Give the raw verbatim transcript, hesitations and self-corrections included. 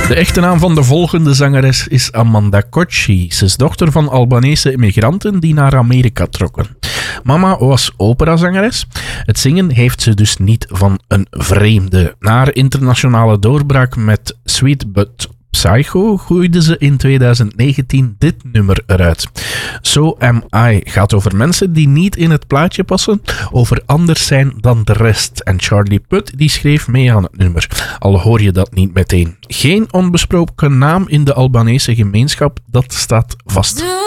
De echte naam van de volgende zangeres is Amanda Cocchi. Ze is dochter van Albanese immigranten die naar Amerika trokken. Mama was operazangeres. Het zingen heeft ze dus niet van een vreemde. Na haar internationale doorbraak met Sweet But Psycho gooide ze in twintig negentien dit nummer eruit. So Am I gaat over mensen die niet in het plaatje passen, over anders zijn dan de rest. En Charlie Puth die schreef mee aan het nummer, al hoor je dat niet meteen. Geen onbesproken naam in de Albanese gemeenschap, dat staat vast.